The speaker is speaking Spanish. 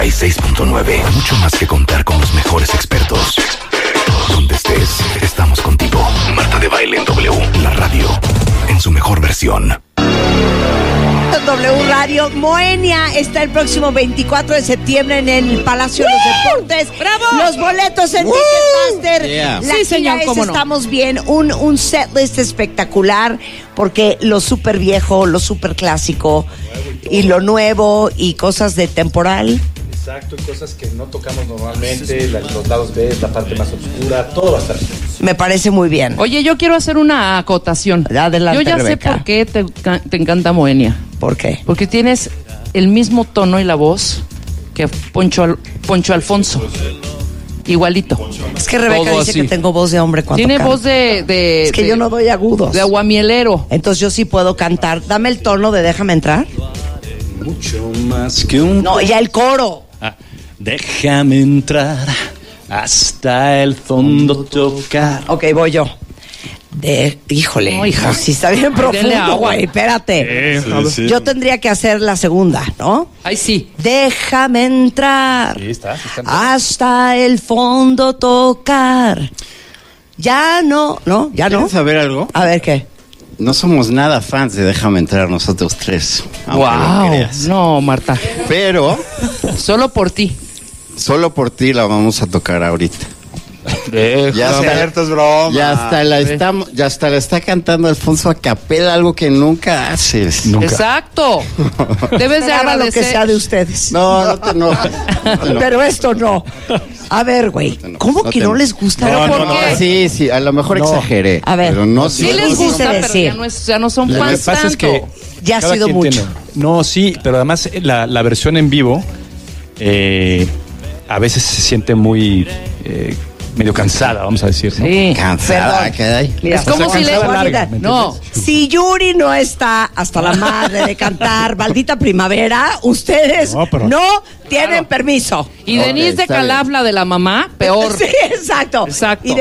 96.9. Mucho más que contar con los mejores expertos. Donde estés, estamos contigo. Marta de Baile en W, la radio en su mejor versión. W Radio. Moenia está el próximo 24 de septiembre en el Palacio de los Deportes. ¡Bravo! Los boletos en Ticketmaster. Yeah. La Sí, señor, gira es cómo no. Estamos bien. Un setlist espectacular porque lo súper viejo, lo súper clásico y lo nuevo y cosas de temporal. Exacto, y cosas que no tocamos normalmente, los lados B, la parte más oscura, todo va a estar bien. Me parece muy bien. Oye, yo quiero hacer una acotación. Adelante, Yo ya Rebeca. sé por qué te encanta Moenia. ¿Por qué? Porque tienes el mismo tono y la voz que Poncho Alfonso. Igualito. Es que Rebeca Todo dice así. que tengo voz de hombre cuando Tiene canto. voz de Es que yo no doy agudos. de aguamielero. Entonces yo sí puedo cantar. Dame el tono de Déjame entrar. Mucho más que un... No, ya el coro. Déjame entrar hasta el fondo tocar. Ok, voy yo. Híjole, No, hija. sí está bien Denle profundo, agua. güey, espérate. Sí. Yo tendría que hacer la segunda, ¿no? Ay, sí. Déjame entrar Sí, está. hasta el fondo tocar. Ya no, ¿no? Ya no. ¿Quieres saber algo? A ver, ¿qué? No somos nada fans de Déjame entrar nosotros tres. aunque lo Wow. creas. No, Marta. Pero Solo por ti. solo por ti la vamos a tocar ahorita. Ya Cierto, es broma. ya hasta la está cantando Alfonso a capela, algo que nunca haces. Exacto. Debes de Haga lo que sea de agradecer. ustedes. No te enojes. No te enojes. Pero esto no. A ver, güey, ¿cómo No que te no enojes. les gusta? ¿Pero ¿Pero por por qué? Sí, a lo mejor exageré. A ver. Pero no Sí ¿Qué les quisiste gusta, pero decir? ya no son Lo que fans pasa es tanto. que Ya ha cada sido quien mucho. No, sí, pero además la versión en vivo a veces se siente muy medio cansada, vamos a decir, ¿no? Sí. Cansada, Perdón. caray. Mira, Es como o sea, si le- cansada larga, larga. ¿me No. Si Yuri no está hasta la madre de cantar Maldita Primavera, ustedes No, pero- no tienen permiso. Y Ok, Denise de está bien. Calaf, la de la mamá, peor. Sí, exacto. Exacto. Y